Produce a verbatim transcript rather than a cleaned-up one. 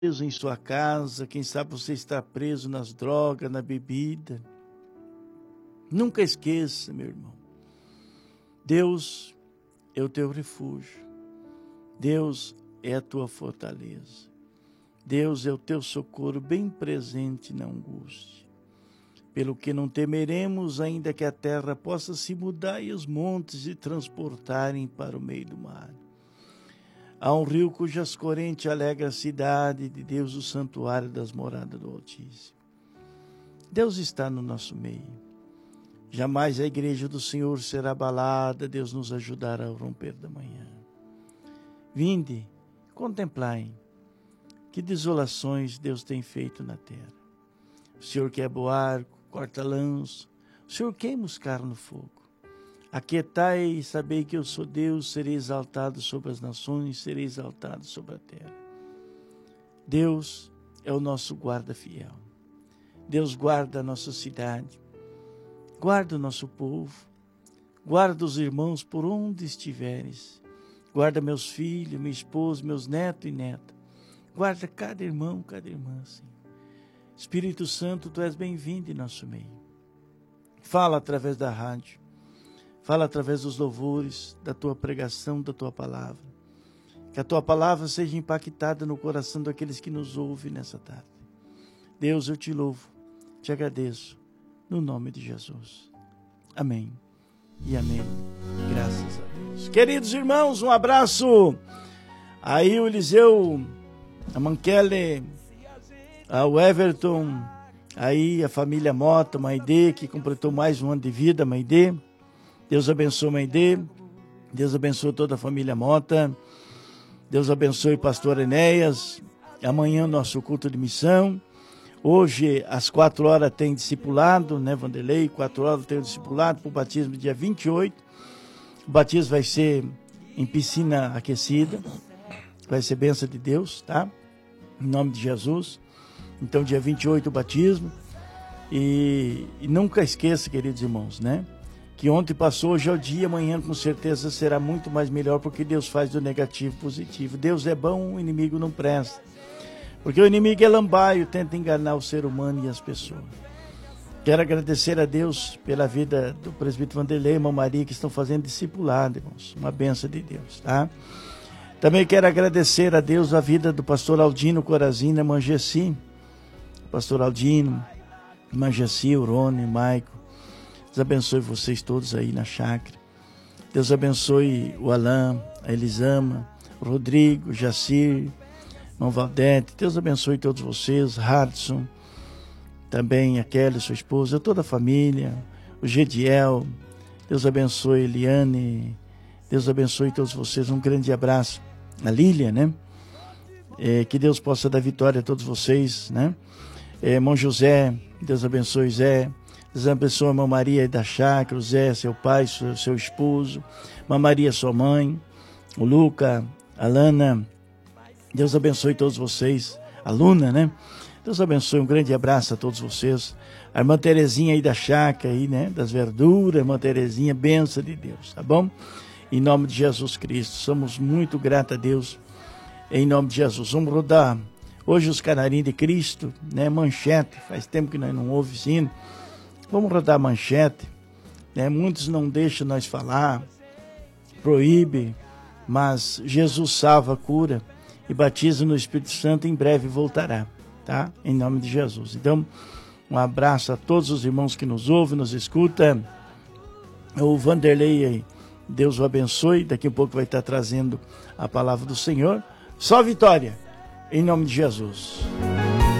preso em sua casa, quem sabe você está preso nas drogas, na bebida. Nunca esqueça, meu irmão, Deus é o teu refúgio, Deus é a tua fortaleza, Deus é o teu socorro bem presente na angústia. Pelo que não temeremos, ainda que a terra possa se mudar e os montes se transportarem para o meio do mar. Há um rio cujas correntes alegra a cidade de Deus, o santuário das moradas do Altíssimo. Deus está no nosso meio. Jamais a igreja do Senhor será abalada, Deus nos ajudará ao romper da manhã. Vinde, contemplai que desolações Deus tem feito na terra. O Senhor quebra o arco, corta a lança, o Senhor queima os carros no fogo. Aquietai e sabei que eu sou Deus, serei exaltado sobre as nações, serei exaltado sobre a terra. Deus é o nosso guarda fiel. Deus guarda a nossa cidade, guarda o nosso povo, guarda os irmãos por onde estiveres, guarda meus filhos, minha esposa, meus netos e netas, guarda cada irmão, cada irmã, Senhor. Espírito Santo, Tu és bem-vindo em nosso meio. Fala através da rádio, fala através dos louvores, da Tua pregação, da Tua palavra. Que a Tua palavra seja impactada no coração daqueles que nos ouvem nessa tarde. Deus, eu Te louvo, Te agradeço, no nome de Jesus. Amém e amém. Graças a Deus. Queridos irmãos, um abraço. Aí o Eliseu, a Manquele, o Everton, aí a família Mota, Maide, que completou mais um ano de vida, Maide. Deus abençoe Maide, Deus abençoe toda a família Mota, Deus abençoe o pastor Enéas. Amanhã nosso culto de missão. Hoje, às quatro horas, tem discipulado, né, Vanderlei? Quatro horas tem o discipulado para o batismo dia vinte e oito. O batismo vai ser em piscina aquecida. Vai ser bênção de Deus, tá? Em nome de Jesus. Então, dia vinte e oito, o batismo. E, e nunca esqueça, queridos irmãos, né? Que ontem passou, hoje é o dia, amanhã com certeza será muito mais melhor, porque Deus faz do negativo positivo. Deus é bom, o inimigo não presta. Porque o inimigo é lambaio, tenta enganar o ser humano e as pessoas. Quero agradecer a Deus pela vida do presbítero Vanderlei e irmã Maria, que estão fazendo discipulado, irmãos. Uma benção de Deus, tá? Também quero agradecer a Deus a vida do pastor Aldino Corazina, irmã Gessi. Pastor Aldino, irmã Gessi, o Rony, Maico. Deus abençoe vocês todos aí na chácara. Deus abençoe o Alain, a Elisama, o Rodrigo, o Jacir, irmão Valdete. Deus abençoe todos vocês, Hudson, também a Kelly, sua esposa, toda a família, o Gediel. Deus abençoe Eliane. Deus abençoe todos vocês. Um grande abraço. A Lília, né? É, que Deus possa dar vitória a todos vocês, né? É, irmão José, Deus abençoe Zé. Deus abençoe a irmã Maria da chácara, o Zé, seu pai, seu, seu esposo, irmã Maria, sua mãe, o Luca, a Lana. Deus abençoe todos vocês. A Luna, né? Deus abençoe, um grande abraço a todos vocês. A irmã Terezinha aí da chácara, aí, né? Das verduras, irmã Terezinha, benção de Deus, tá bom? Em nome de Jesus Cristo, somos muito gratos a Deus. Em nome de Jesus, vamos rodar hoje os Canarinhos de Cristo, né? Manchete, faz tempo que nós não ouvimos sino. Vamos rodar manchete, né? Muitos não deixam nós falar, proíbe, mas Jesus salva, cura e batiza no Espírito Santo, em breve voltará, tá? Em nome de Jesus. Então, um abraço a todos os irmãos que nos ouvem, nos escutam. O Vanderlei aí, Deus o abençoe, daqui a pouco vai estar trazendo a palavra do Senhor. Só vitória, em nome de Jesus.